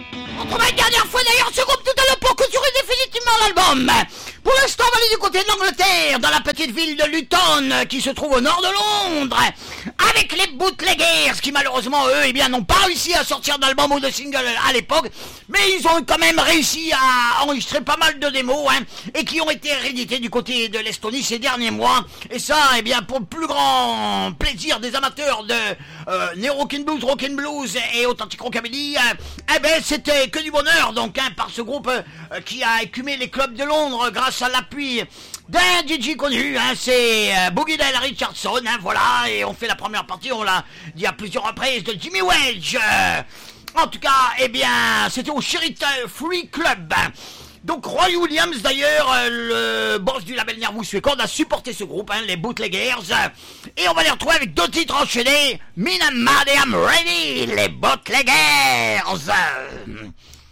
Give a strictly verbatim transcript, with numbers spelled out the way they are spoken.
On trouve une dernière fois d'ailleurs ce groupe tout à l'heure pour clôturer définitivement l'album. Pour l'instant, on va aller du côté de l'Angleterre, dans la petite ville de Luton, qui se trouve au nord de Londres, avec les Bootleggers, qui malheureusement, eux, eh bien, n'ont pas réussi à sortir d'album ou de single à l'époque, mais ils ont quand même réussi à enregistrer pas mal de démos, hein, et qui ont été réédités du côté de l'Estonie ces derniers mois. Et ça, eh bien, pour le plus grand plaisir des amateurs de euh, Neo Rockin' Blues, Rockin' Blues et Authentic Rockabilly, euh, eh ben, c'était que du bonheur, donc, hein, par ce groupe euh, qui a écumé les clubs de Londres grâce à l'appui d'un D J connu, hein, c'est euh, Boogie Dale Richardson, hein, voilà, et on fait la première partie, on l'a dit à plusieurs reprises, de Jimmy Wedge. Euh, en tout cas, eh bien, c'était au Sheraton Free Club. Donc Roy Williams, d'ailleurs, euh, le boss du label Nervous Records, a supporté ce groupe, hein, les Bootleggers, et on va les retrouver avec deux titres enchaînés, Mean I'm Mad and I'm Ready, les Bootleggers.